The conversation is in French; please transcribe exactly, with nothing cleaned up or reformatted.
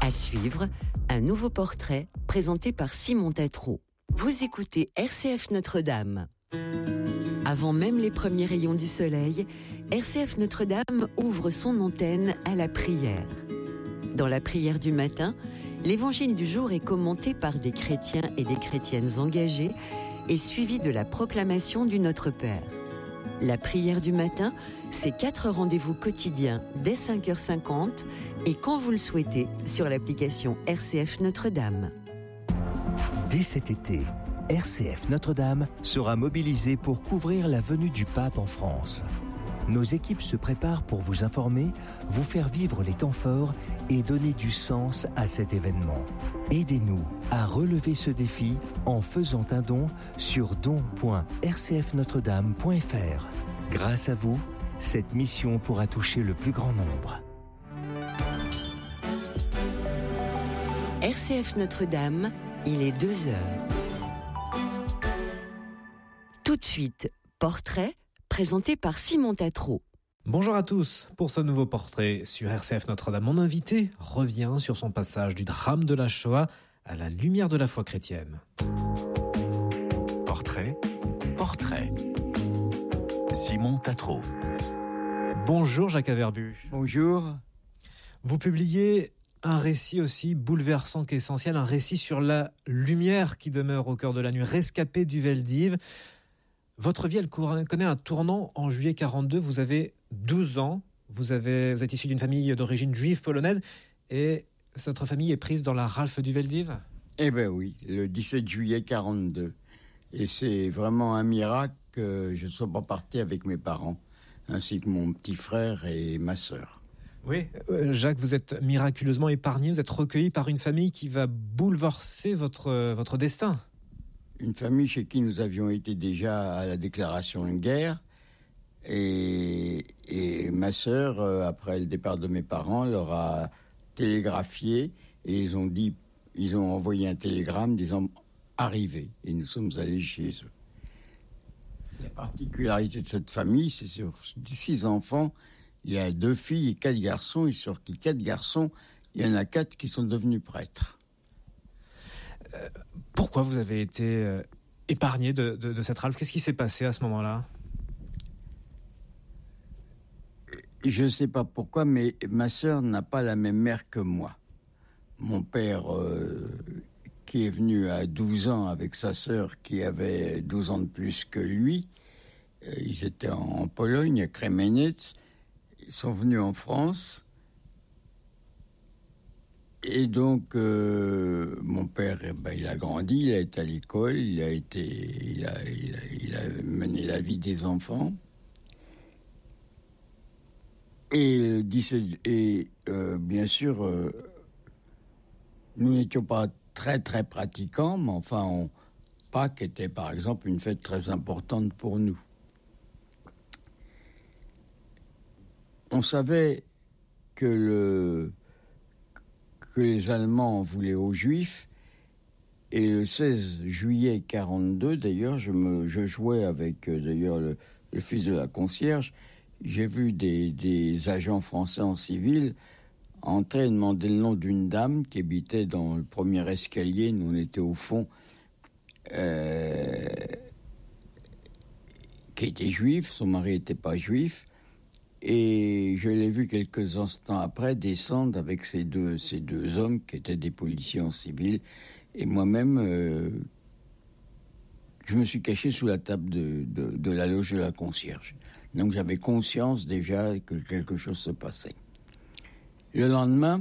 À suivre, un nouveau portrait présenté par Simon Tatro. Vous écoutez R C F Notre-Dame. Avant même les premiers rayons du soleil, R C F Notre-Dame ouvre son antenne à la prière. Dans la prière du matin, l'évangile du jour est commenté par des chrétiens et des chrétiennes engagés et suivi de la proclamation du Notre Père. La prière du matin, c'est quatre rendez-vous quotidiens dès cinq heures cinquante et quand vous le souhaitez sur l'application R C F Notre-Dame. Dès cet été, R C F Notre-Dame sera mobilisée pour couvrir la venue du pape en France. Nos équipes se préparent pour vous informer, vous faire vivre les temps forts et donner du sens à cet événement. Aidez-nous à relever ce défi en faisant un don sur don point r c f notre dame point f r. Grâce à vous, cette mission pourra toucher le plus grand nombre. R C F Notre-Dame, il est deux heures. Tout de suite, portrait présenté par Simon Tatro. Bonjour à tous. Pour ce nouveau portrait sur R C F Notre-Dame, mon invité revient sur son passage du drame de la Shoah à la lumière de la foi chrétienne. Portrait, portrait. Simon Tatro. Bonjour Jacques Averbu. Bonjour. Vous publiez un récit aussi bouleversant qu'essentiel, un récit sur la lumière qui demeure au cœur de la nuit, rescapé du Veldiv. Votre vie, elle connaît un tournant en juillet quarante-deux. Vous avez douze ans. Vous, avez, vous êtes issu d'une famille d'origine juive polonaise. Et votre famille est prise dans la rafle du Veldiv ? Eh bien oui, le dix-sept juillet quarante-deux. Et c'est vraiment un miracle que je ne sois pas parti avec mes parents, ainsi que mon petit frère et ma sœur. Oui, Jacques, vous êtes miraculeusement épargné. Vous êtes recueilli par une famille qui va bouleverser votre, votre destin. Une famille chez qui nous avions été déjà à la déclaration de guerre. Et, et ma sœur, après le départ de mes parents, leur a télégraphié et ils ont dit, ils ont envoyé un télégramme disant « Arrivez ». Et nous sommes allés chez eux. La particularité de cette famille, c'est sur six enfants, il y a deux filles et quatre garçons. Et sur les quatre garçons, il y en a quatre qui sont devenus prêtres. Euh, pourquoi vous avez été euh, épargné de, de, de cette rafle ? Qu'est-ce qui s'est passé à ce moment-là ? Je ne sais pas pourquoi, mais ma sœur n'a pas la même mère que moi. Mon père, euh, qui est venu à douze ans avec sa sœur qui avait douze ans de plus que lui, euh, ils étaient en, en Pologne, à Kremenec, ils sont venus en France. Et donc, euh, mon père, eh ben, il a grandi, il a été à l'école, il a été, il a, il a, il a mené la vie des enfants. Et, et euh, bien sûr, euh, nous n'étions pas très très pratiquants, mais enfin, on, Pâques était par exemple une fête très importante pour nous. On savait que le que les Allemands voulaient aux Juifs. Et le seize juillet quarante-deux, d'ailleurs, je, me, je jouais avec euh, d'ailleurs le, le fils de la concierge. J'ai vu des, des agents français en civil entrer et demander le nom d'une dame qui habitait dans le premier escalier. Nous, on était au fond, euh, qui était juif. Son mari n'était pas juif. Et je l'ai vu quelques instants après descendre avec ces deux, ces deux hommes qui étaient des policiers en civil. Et moi-même, euh, je me suis caché sous la table de, de, de la loge de la concierge. Donc j'avais conscience déjà que quelque chose se passait. Le lendemain,